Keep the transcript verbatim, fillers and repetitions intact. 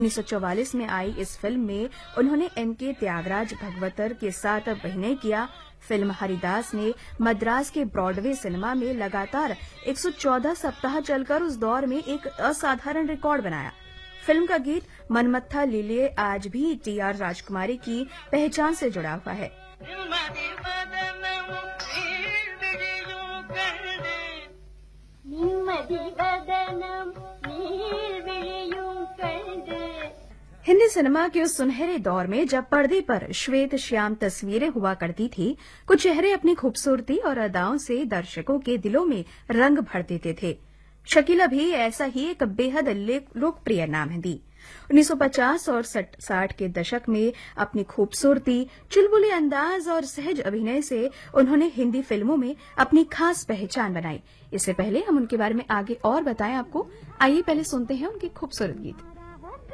उन्नीस सौ चौवालीस में आई इस फिल्म में उन्होंने एन के त्यागराज भगवतर के साथ अभिनय किया। फिल्म हरिदास ने मद्रास के ब्रॉडवे सिनेमा में लगातार एक सौ चौदह सप्ताह चलकर उस दौर में एक असाधारण रिकॉर्ड बनाया। फिल्म का गीत मनमत्था लीले आज भी टी आर राजकुमारी की पहचान से जुड़ा हुआ है। हिंदी सिनेमा के उस सुनहरे दौर में जब पर्दे पर श्वेत श्याम तस्वीरें हुआ करती थी, कुछ चेहरे अपनी खूबसूरती और अदाओं से दर्शकों के दिलों में रंग भर देते थे। शकीला भी ऐसा ही एक बेहद लोकप्रिय नाम है दी। उन्नीस सौ पचास और साठ के दशक में अपनी खूबसूरती, चुलबुले अंदाज और सहज अभिनय से उन्होंने हिंदी फिल्मों में अपनी खास पहचान बनाई। इससे पहले हम उनके बारे में आगे और बताएं आपको, आइए पहले सुनते हैं उनके खूबसूरत गीत।